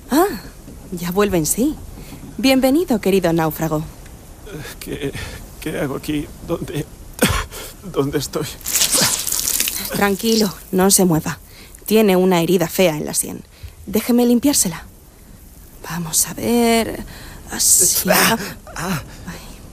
Ah, ya vuelve en sí. Bienvenido, querido náufrago. ¿Qué hago aquí? ¿Dónde estoy? Tranquilo, no se mueva. Tiene una herida fea en la sien. Déjeme limpiársela. Vamos a ver... Así...